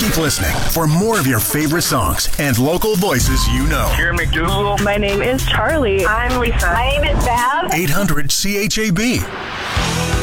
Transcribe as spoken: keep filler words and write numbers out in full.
Keep listening for more of your favorite songs and local voices you know. Here McDougal. My name is Charlie. I'm Lisa. My name is Bab. eight hundred C H A B.